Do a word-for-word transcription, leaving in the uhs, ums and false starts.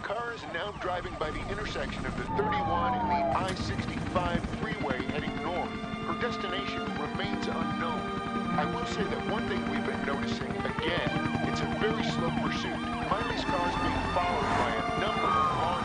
car is now driving by the intersection of the thirty-one and the I sixty-five freeway heading north. Her destination remains unknown. I will say that one thing we've been noticing, again, it's a very slow pursuit. Miley's car is being followed by a number of law